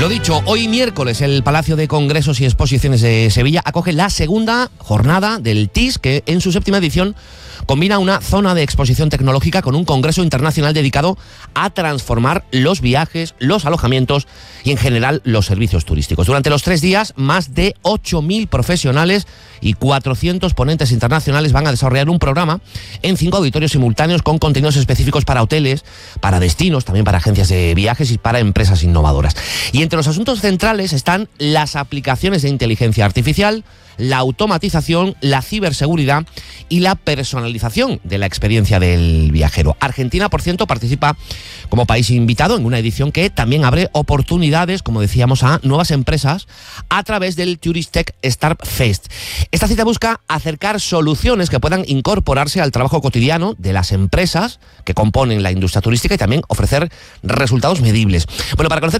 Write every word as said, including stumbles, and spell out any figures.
Lo dicho, hoy miércoles el Palacio de Congresos y Exposiciones de Sevilla acoge la segunda jornada del T I S, que en su séptima edición combina una zona de exposición tecnológica con un congreso internacional dedicado a transformar los viajes, los alojamientos y en general los servicios turísticos. Durante los tres días, más de ocho mil profesionales y cuatrocientos ponentes internacionales van a desarrollar un programa en cinco auditorios simultáneos con contenidos específicos para hoteles, para destinos, también para agencias de viajes y para empresas innovadoras. Y entre los asuntos centrales están las aplicaciones de inteligencia artificial, la automatización, la ciberseguridad y la personalización de la experiencia del viajero. Argentina, por cierto, participa como país invitado en una edición que también abre oportunidades, como decíamos, a nuevas empresas a través del Turistech Startup Fest. Esta cita busca acercar soluciones que puedan incorporarse al trabajo cotidiano de las empresas que componen la industria turística y también ofrecer resultados medibles. Bueno, para conocer